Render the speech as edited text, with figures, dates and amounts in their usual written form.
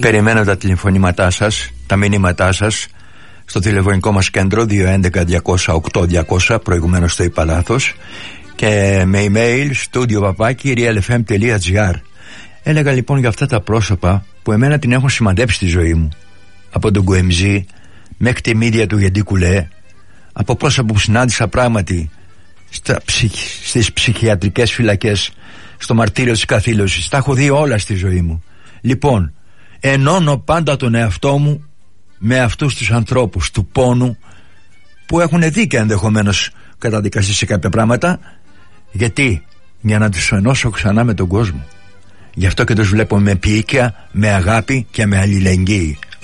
Περιμένω τα τηλεφωνήματά σας, τα μηνύματά σας στο τηλεφωνικό μας κέντρο 211-200-8200, προηγουμένως το είπα λάθος, και με email studio@realfm.gr. Έλεγα λοιπόν για αυτά τα πρόσωπα που εμένα την έχουν σημαδέψει στη ζωή μου, από τον Γκουεμζή μέχρι τη μύδια του Γεντή Κουλέ, από πρόσωπα που συνάντησα πράγματι στις ψυχιατρικές φυλακές, στο μαρτύριο της καθήλωσης. Τα έχω δει όλα στη ζωή μου. Λοιπόν, ενώνω πάντα τον εαυτό μου με αυτούς τους ανθρώπους του πόνου που έχουν δει και ενδεχομένως καταδικαστεί σε κάποια πράγματα. Γιατί? Για να τους ενώσω ξανά με τον κόσμο. Γι' αυτό και τους βλέπω με ποιήκια, με αγάπη και με αλληλεγγύη.